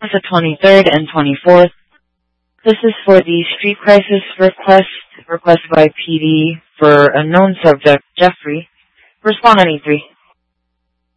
the 23rd and 24th. This is for the street crisis request by PD for a known subject, Jeffrey. Respond on E3.